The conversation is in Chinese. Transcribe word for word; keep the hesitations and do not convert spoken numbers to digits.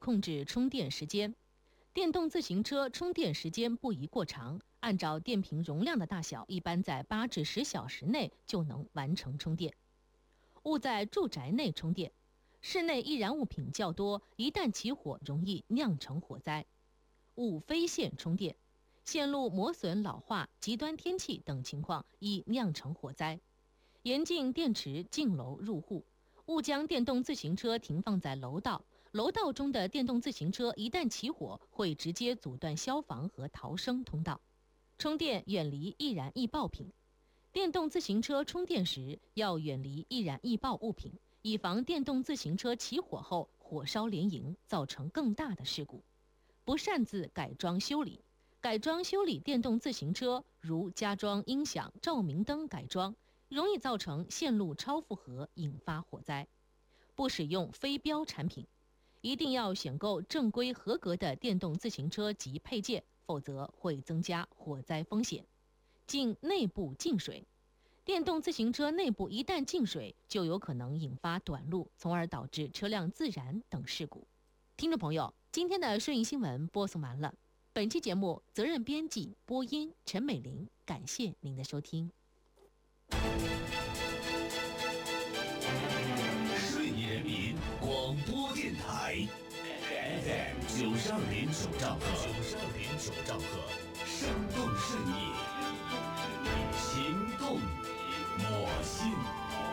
控制充电时间。电动自行车充电时间不宜过长，按照电瓶容量的大小，一般在八至十小时内就能完成充电。勿在住宅内充电，室内易燃物品较多，一旦起火容易酿成火灾。勿非线充电，线路磨损老化、极端天气等情况易酿成火灾。严禁电池进楼入户，勿将电动自行车停放在楼道，楼道中的电动自行车一旦起火，会直接阻断消防和逃生通道。充电远离易燃易爆品，电动自行车充电时要远离易燃易爆物品，以防电动自行车起火后火烧连营，造成更大的事故。不擅自改装修理，改装修理电动自行车，如加装音响、照明灯改装，容易造成线路超负荷，引发火灾。不使用非标产品，一定要选购正规合格的电动自行车及配件，否则会增加火灾风险。禁内部进水，电动自行车内部一旦进水，就有可能引发短路，从而导致车辆自燃等事故。听众朋友，今天的顺义新闻播送完了。本期节目责任编辑播音陈美玲，感谢您的收听。 顺义人民广播电台 F M 九十二点九兆赫，九十二点九兆赫，生动顺义，行动我心。